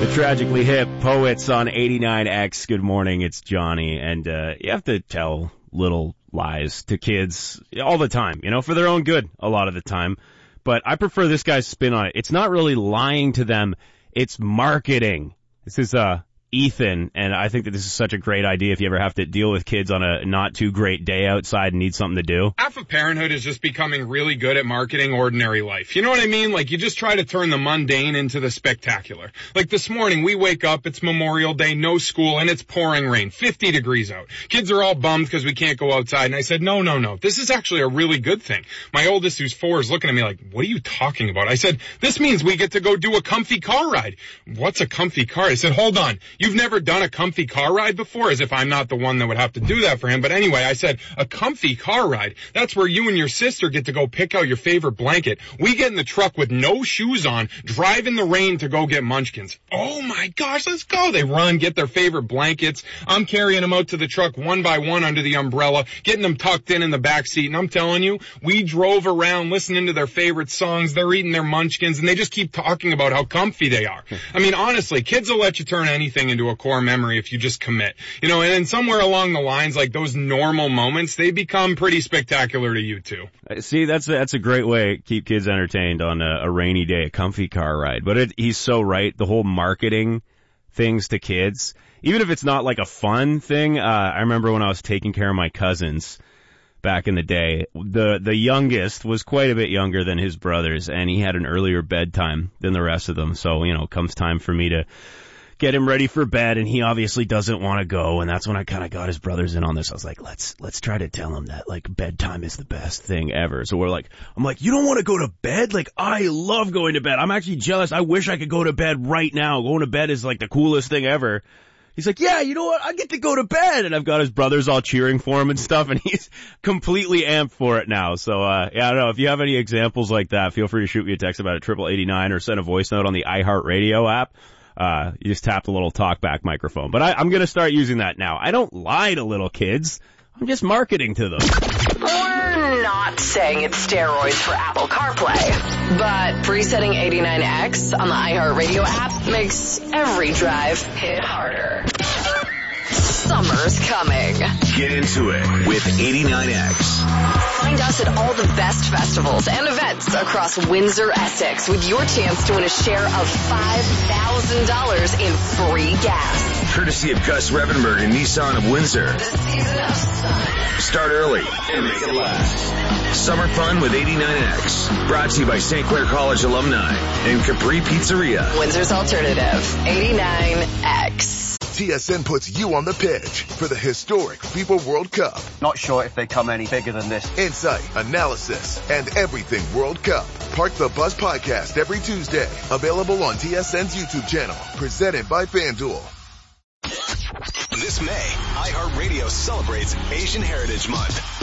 Tragically Hip Poets on 89X. Good morning, it's Johnny. And you have to tell little lies to kids all the time, for their own good a lot of the time. But I prefer this guy's spin on it. It's not really lying to them, it's marketing. This is Ethan, and I think that this is such a great idea if you ever have to deal with kids on a not too great day outside and need something to do. Half of parenthood is just becoming really good at marketing ordinary life. You know what I mean? Like, you just try to turn the mundane into the spectacular. Like this morning, we wake up, it's Memorial Day, no school, and it's pouring rain, 50 degrees out. Kids are all bummed because we can't go outside, and I said, no, this is actually a really good thing. My oldest, who's 4, is looking at me like, what are you talking about? I said, this means we get to go do a comfy car ride. What's a comfy car? I said, hold on. You've never done a comfy car ride before? As if I'm not the one that would have to do that for him. But anyway, I said, a comfy car ride. That's where you and your sister get to go pick out your favorite blanket. We get in the truck with no shoes on, drive in the rain to go get munchkins. Oh my gosh, let's go. They run, get their favorite blankets. I'm carrying them out to the truck one by one under the umbrella, getting them tucked in the back seat. And I'm telling you, we drove around listening to their favorite songs. They're eating their munchkins, and they just keep talking about how comfy they are. I mean, honestly, kids will let you turn anything into a core memory if you just commit. And then somewhere along the lines, like those normal moments, they become pretty spectacular to you too. See, that's a great way to keep kids entertained on a rainy day, a comfy car ride. But he's so right. The whole marketing things to kids, even if it's not like a fun thing. I remember when I was taking care of my cousins back in the day, the youngest was quite a bit younger than his brothers, and he had an earlier bedtime than the rest of them. So, comes time for me to get him ready for bed, and he obviously doesn't want to go, and that's when I kind of got his brothers in on this. I was like, let's try to tell him that, like, bedtime is the best thing ever. So I'm like, you don't want to go to bed? Like, I love going to bed. I'm actually jealous. I wish I could go to bed right now. Going to bed is like the coolest thing ever. He's like, yeah, you know what? I get to go to bed. And I've got his brothers all cheering for him and stuff, and he's completely amped for it now. So, I don't know. If you have any examples like that, feel free to shoot me a text about it, 8889, or send a voice note on the iHeartRadio app. You just tap the little talkback microphone. But I'm going to start using that now. I don't lie to little kids. I'm just marketing to them. We're not saying it's steroids for Apple CarPlay, but presetting 89X on the iHeartRadio app makes every drive hit harder. Summer's coming. Get into it with 89X. Find us at all the best festivals and events across Windsor, Essex, with your chance to win a share of $5,000 in free gas. Courtesy of Gus Revenberg and Nissan of Windsor. The season of sun. Start early and make it last. Summer fun with 89X. Brought to you by St. Clair College alumni and Capri Pizzeria. Windsor's Alternative, 89X. TSN puts you on the pitch for the historic FIFA World Cup. Not sure if they come any bigger than this. Insight, analysis, and everything World Cup. Park the Bus podcast every Tuesday. Available on TSN's YouTube channel. Presented by FanDuel. This May, iHeartRadio celebrates Asian Heritage Month.